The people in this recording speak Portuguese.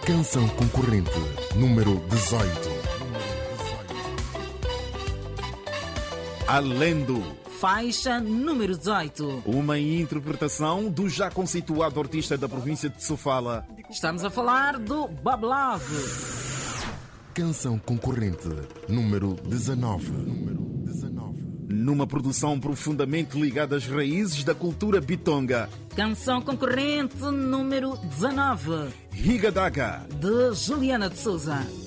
Canção concorrente, número 18. Alendo. Faixa número 18. Uma interpretação do já conceituado artista da província de Sofala. Estamos a falar do Bob Love. Canção concorrente, número 19. Numa produção profundamente ligada às raízes da cultura bitonga. Canção concorrente número 19. Higadaga. De Juliana de Souza.